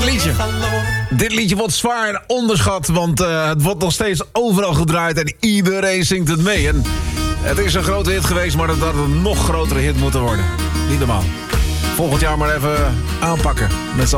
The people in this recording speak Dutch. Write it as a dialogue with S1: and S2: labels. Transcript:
S1: Dit liedje wordt zwaar onderschat, want het wordt nog steeds overal gedraaid en iedereen zingt het mee. En het is een grote hit geweest, maar dat had een nog grotere hit moeten worden. Niet normaal. Volgend jaar maar even aanpakken met z'n